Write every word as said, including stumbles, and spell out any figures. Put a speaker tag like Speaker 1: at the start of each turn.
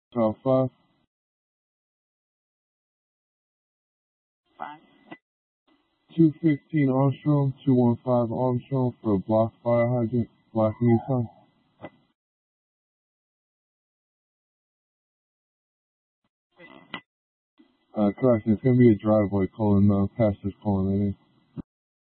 Speaker 1: South five.
Speaker 2: Fine.
Speaker 1: two fifteen Armstrong, two one five Armstrong for a block fire hydrant, black Nissan. Uh, correct. It's going to be a driveway calling, uh, pastors calling it in.